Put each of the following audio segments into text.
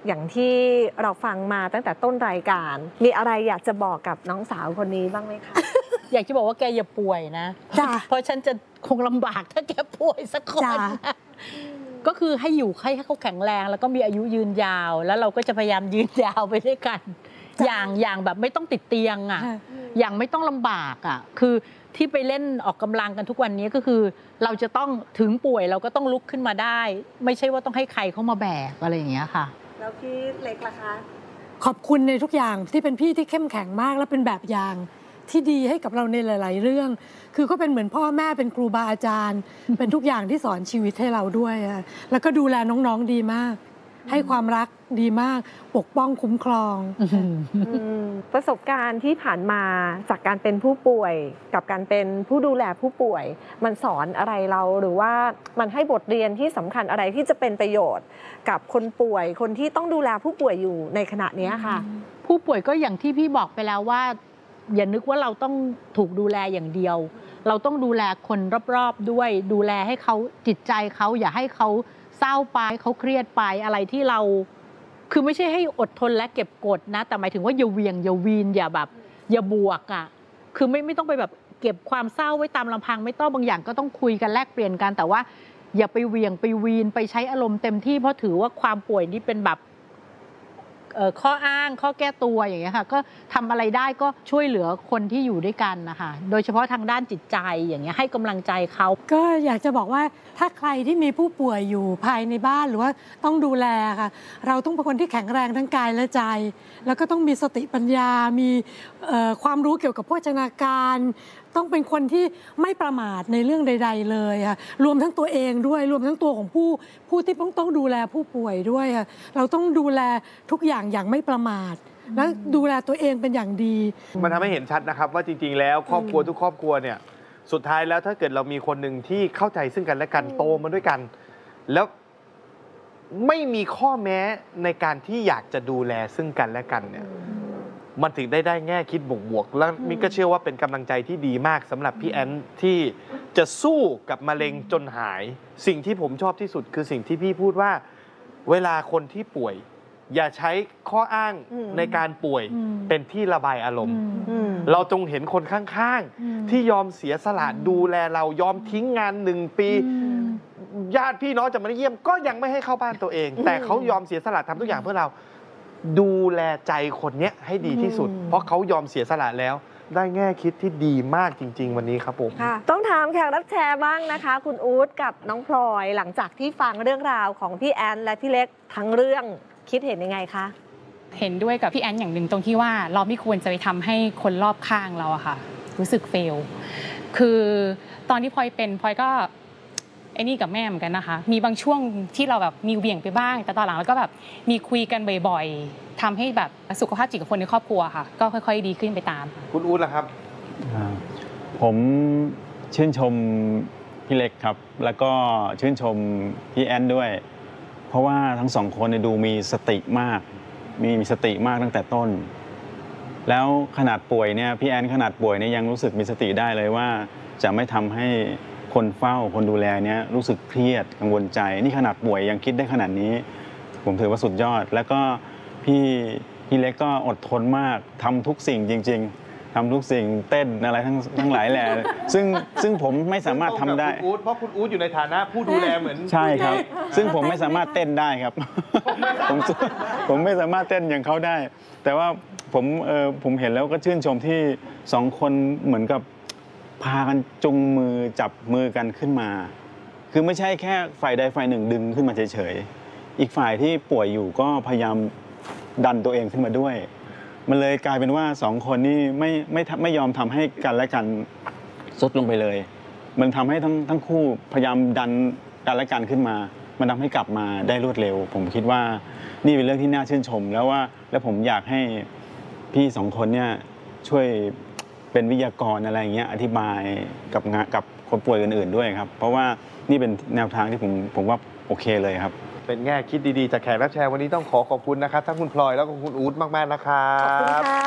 อย่างที่เราฟังมาตั้งแต่ต้นรายการมีอะไรอยากจะบอกกับน้องสาวคนนี้บ้างไหมคะอยากจะบอกว่าแกอย่าป่วยนะเพราะฉันจะคงลำบากถ้าแกป่วยสักคนนะก็คือให้เขาแข็งแรงแล้วก็มีอายุยืนยาวแล้วเราก็จะพยายามยืนยาวไปด้วยกันอย่างแบบไม่ต้องติดเตียงอ่ะอย่างไม่ต้องลำบากอ่ะคือที่ไปเล่นออกกำลังกันทุกวันนี้ก็คือเราจะต้องถึงป่วยเราก็ต้องลุกขึ้นมาได้ไม่ใช่ว่าต้องให้ใครเข้ามาแบกอะไรอย่างเงี้ยค่ะแล้วพี่เล็กล่ะคะขอบคุณในทุกอย่างที่เป็นพี่ที่เข้มแข็งมากและเป็นแบบอย่างที่ดีให้กับเราในหลายๆเรื่องคือก็เป็นเหมือนพ่อแม่เป็นครูบาอาจารย์เป็นทุกอย่างที่สอนชีวิตให้เราด้วยแล้วก็ดูแลน้องๆดีมากให้ความรักดีมากปกป้องคุ้มครองประสบการณ์ที่ผ่านมาจากการเป็นผู้ป่วยกับการเป็นผู้ดูแลผู้ป่วยมันสอนอะไรเราหรือว่ามันให้บทเรียนที่สำคัญอะไรที่จะเป็นประโยชน์กับคนป่วยคนที่ต้องดูแลผู้ป่วยอยู่ในขณะนี้ค่ะผู้ป่วยก็อย่างที่พี่บอกไปแล้วว่าอย่านึกว่าเราต้องถูกดูแลอย่างเดียวเราต้องดูแลคนรอบๆด้วยดูแลให้เขาจิตใจเขาอย่าให้เขาเศร้าไปเขาเครียดไปอะไรที่เราคือไม่ใช่ให้อดทนและเก็บกดนะแต่หมายถึงว่าอย่าเวียงอย่าวีนอย่าแบบอย่าบวกอ่ะคือไม่ต้องไปแบบเก็บความเศร้าไว้ตามลำพังไม่ต้องบางอย่างก็ต้องคุยกันแลกเปลี่ยนกันแต่ว่าอย่าไปเวียงไปวีนไปใช้อารมณ์เต็มที่เพราะถือว่าความป่วยนี่เป็นแบบข้ออ้างข้อแก้ตัวอย่างเงี้ยค่ะก็ทำอะไรได้ก็ช่วยเหลือคนที่อยู่ด้วยกันนะคะโดยเฉพาะทางด้านจิตใจอย่างเงี้ยให้กำลังใจเขาก็อยากจะบอกว่าถ้าใครที่มีผู้ป่วยอยู่ภายในบ้านหรือว่าต้องดูแลค่ะเราต้องเป็นคนที่แข็งแรงทั้งกายและใจแล้วก็ต้องมีสติปัญญามีความรู้เกี่ยวกับโภชนาการต้องเป็นคนที่ไม่ประมาทในเรื่องใดๆเลยค่ะรวมทั้งตัวเองด้วยรวมทั้งตัวของผู้ที่ต้องดูแลผู้ป่วยด้วยค่ะเราต้องดูแลทุกอย่างไม่ประมาทและดูแลตัวเองเป็นอย่างดีมันทำให้เห็นชัดนะครับว่าจริงๆแล้วครอบครัวทุกครอบครัวเนี่ยสุดท้ายแล้วถ้าเกิดเรามีคนหนึ่งที่เข้าใจซึ่งกันและกันโตมาด้วยกันแล้วไม่มีข้อแม้ในการที่อยากจะดูแลซึ่งกันและกันเนี่ยมันถึงได้แง่คิดบวกๆแล้วมิก็เชื่อว่าเป็นกำลังใจที่ดีมากสำหรับพี่แอนที่จะสู้กับมะเร็งจนหายสิ่งที่ผมชอบที่สุดคือสิ่งที่พี่พูดว่าเวลาคนที่ป่วยอย่าใช้ข้ออ้างในการป่วยเป็นที่ระบายอารมณ์เราจงเห็นคนข้างๆที่ยอมเสียสละดูแลเรายอมทิ้งงาน1 ปีญาติพี่น้องจะมาเยี่ยมก็ยังไม่ให้เข้าบ้านตัวเองแต่เขายอมเสียสละทำทุกอย่างเพื่อเราดูแลใจคนเนี้ยให้ดีที่สุดเพราะเขายอมเสียสละแล้วได้แง่คิดที่ดีมากจริงๆวันนี้ครับผมต้องถามแขกรับแชร์บ้างนะคะคุณอู๊ดกับน้องพลอยหลังจากที่ฟังเรื่องราวของพี่แอนและพี่เล็กทั้งเรื่องคิดเห็นยังไงคะเห็นด้วยกับพี่แอนอย่างหนึ่งตรงที่ว่าเราไม่ควรจะไปทำให้คนรอบข้างเราอะค่ะรู้สึกเฟลคือตอนที่พลอยเป็นพลอยก็ไอ้นี่กับแม่เหมือนกันนะคะมีบางช่วงที่เราแบบมีเบี่ยงไปบ้างแต่ตอนหลังเราก็แบบมีคุยกันบ่อยๆทำให้แบบสุขภาพจิตของคนในครอบครัวค่ะก็ค่อยๆดีขึ้นไปตามคุณอู๊ดล่ะครับผมชื่นชมพี่เล็กครับแล้วก็ชื่นชมพี่แอนด้วยเพราะว่าทั้งสองคนดูมีสติมากมีสติมากตั้งแต่ต้นแล้วขนาดป่วยเนี่ยพี่แอนขนาดป่วยเนี่ยยังรู้สึกมีสติได้เลยว่าจะไม่ทำให้คนเฝ้าคนดูแลเนี่ยรู้สึกเครียดกังวลใจนี่ขนาดป่วยยังคิดได้ขนาดนี้ผมถือว่าสุดยอดแล้วก็พี่เล็กก็อดทนมากทำทุกสิ่งจริงๆทำทุกสิ่งเต้นอะไรทั้งหลายแหละซึ่งผมไม่สามารถทำได้เพราะคุณอู๊ดอยู่ในฐานะผู้ดูแลเหมือนใช่ครับซึ่งผมไม่สามารถเต้นได้ครับผมไม่สามารถเต้นอย่างเขาได้แต่ว่าผมเห็นแล้วก็ชื่นชมที่2 คนเหมือนกับพากันจุงมือจับมือกันขึ้นมาคือไม่ใช่แค่ฝ่ายใดฝ่ายหนึ่งดึงขึ้นมาเฉยๆอีกฝ่ายที่ป่วยอยู่ก็พยายามดันตัวเองขึ้นมาด้วยมันเลยกลายเป็นว่า2 คนนี่ไม่ยอมทำให้กันและกันทรุดลงไปเลยมันทำให้ทั้งคู่พยายามดันกันและกันขึ้นมามันทำให้กลับมาได้รวดเร็วผมคิดว่านี่เป็นเรื่องที่น่าชื่นชมแล้วผมอยากให้พี่2 คนเนี่ยช่วยเป็นวิทยากรอะไรอย่างเงี้ยอธิบายกับคนป่วยอื่นๆด้วยครับเพราะว่านี่เป็นแนวทางที่ผมว่าโอเคเลยครับเป็นแง่คิดดีๆจากแขกรับเชิญวันนี้ต้องขอบคุณนะครับทั้งคุณพลอยแล้วก็คุณอู๊ดมากๆนะครับขอบคุณค่ะ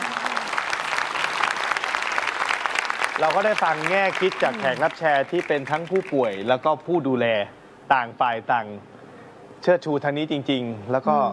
เราก็ได้ฟังแง่คิดจากแขกรับเชิญที่เป็นทั้งผู้ป่วยแล้วก็ผู้ดูแลต่างฝ่ายต่างเชิดชูทางนี้จริงๆแล้วก็